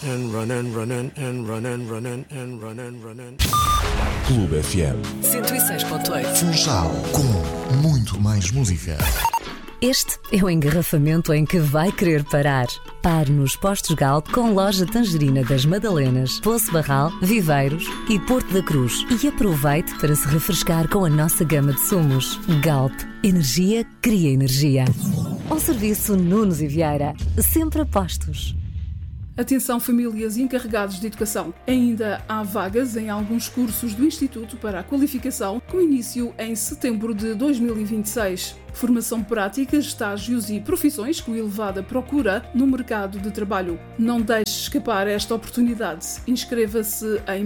and running, running, and running, running, and running, running. Clube FM 106.8. Funchal, com muito mais música. Este é o engarrafamento em que vai querer parar. Pare nos postos Galp com loja Tangerina das Madalenas, Poço Barral, Viveiros e Porto da Cruz. E aproveite para se refrescar com a nossa gama de sumos. Galp, energia cria energia. Um serviço Nunes e Vieira, sempre a postos. Atenção famílias e encarregados de educação. Ainda há vagas em alguns cursos do Instituto para a Qualificação, com início em setembro de 2026. Formação prática, estágios e profissões com elevada procura no mercado de trabalho. Não deixe escapar esta oportunidade. Inscreva-se em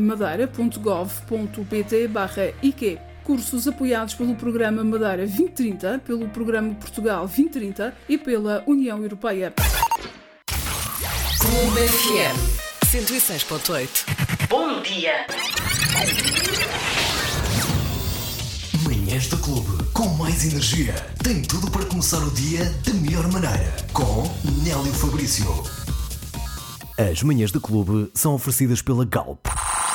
madeira.gov.pt/IQ. Cursos apoiados pelo Programa Madeira 2030, pelo Programa Portugal 2030 e pela União Europeia. Clube FM 106.8. Bom dia! Manhãs do Clube, com mais energia. Tem tudo para começar o dia da melhor maneira. Com Nélio Fabrício. As manhãs do Clube são oferecidas pela Galp.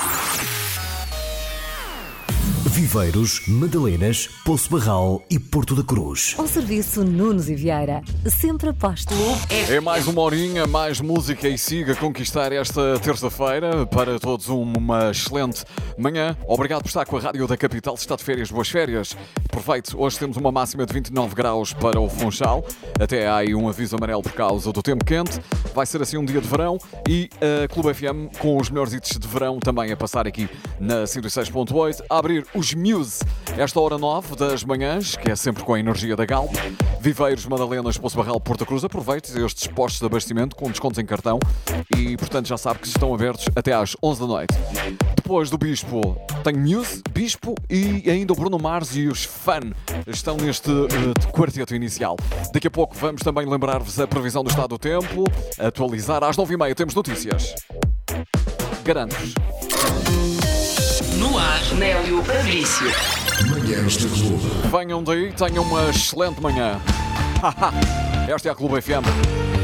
Viveiros, Madalenas, Poço Barral e Porto da Cruz. Um serviço Nunes e Vieira, sempre a postos. É mais uma horinha, mais música e siga a conquistar esta terça-feira. Para todos uma excelente manhã. Obrigado por estar com a Rádio da Capital. Se está de férias, boas férias. Aproveite, hoje temos uma máxima de 29 graus para o Funchal. Até há aí um aviso amarelo por causa do tempo quente. Vai ser assim um dia de verão e a Clube FM com os melhores hits de verão também a passar aqui na 106.8. A abrir os Muse, esta hora 9 das manhãs, que é sempre com a energia da Galp. Viveiros, Madalenas, Poço Barral, Porto da Cruz. Aproveite estes postos de abastecimento com descontos em cartão e, portanto, já sabe que estão abertos até às 11 da noite. Depois do Bispo, tem Muse, Bispo e ainda o Bruno Mars e os Fun estão neste quarteto inicial. Daqui a pouco vamos também lembrar-vos a previsão do estado do tempo, atualizar. Às 9h30 temos notícias. Garanto-vos. No ar, Nélio Fabrício. Manhãs do Clube. Venham daí, tenham uma excelente manhã. Esta é a Clube FM.